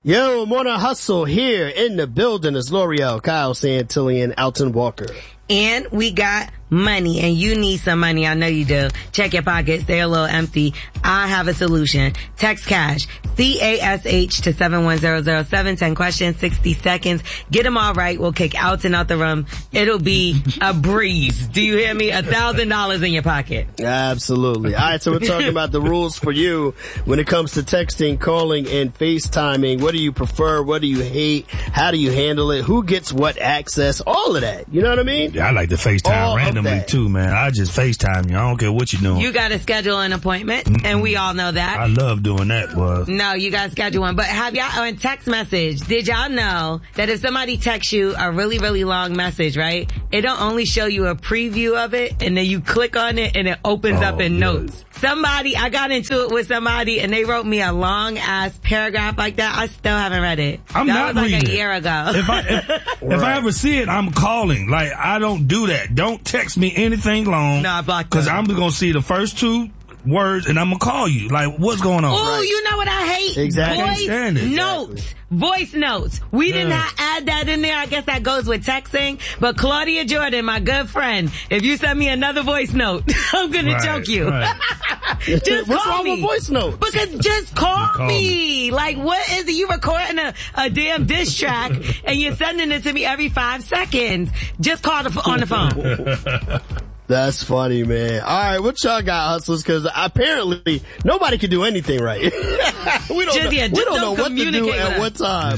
Yo, Morning Hustle here in the building is L'Oreal, Kyle Santillian, Alton Walker. And we got money, and you need some money. I know you do. Check your pockets. They're a little empty. I have a solution. Text cash. CASH to 71007. 10 questions, 60 seconds. Get them all right. We'll kick Alton out the room. It'll be a breeze. Do you hear me? $1,000 in your pocket. Absolutely. All right, so we're talking about the rules for you when it comes to texting, calling, and FaceTiming. What do you prefer? What do you hate? How do you handle it? Who gets what access? All of that. You know what I mean? Yeah, I like to FaceTime randomly too, man. I just FaceTime you. I don't care what you're doing. You gotta schedule an appointment, and we all know that. I love doing that, boy. No, you gotta schedule one. But have y'all, on text message, did y'all know that if somebody texts you a really, really long message, right, it don't only show you a preview of it, and then you click on it, and it opens up in notes. I got into it with somebody, and they wrote me a long-ass paragraph like that. I still haven't read it. I'm not reading it. That was like a it. year ago. If I ever see it, I'm calling. Like, I don't do that. Don't text me anything long. No, I blocked because I'm going to see the first two words and I'm going to call you. Like, what's going on? Oh, you know what I hate? Exactly. Voice notes. We did not add that in there. I guess that goes with texting. But Claudia Jordan, my good friend, if you send me another voice note, I'm going to choke you. Right. Just What's call wrong me. with voice notes? Because just call me. Like, what is it? You recording a damn diss track and you're sending it to me every 5 seconds. Just call on the phone. That's funny, man. All right, what y'all got, hustlers? Because apparently nobody can do anything right. we don't know what to do at what time.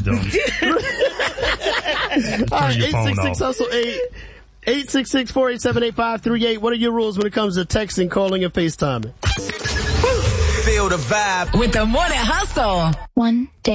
All right, 866-HUSTLE 866-487-8538. What are your rules when it comes to texting, calling, and FaceTiming? Feel the vibe with the Morning Hustle. One day.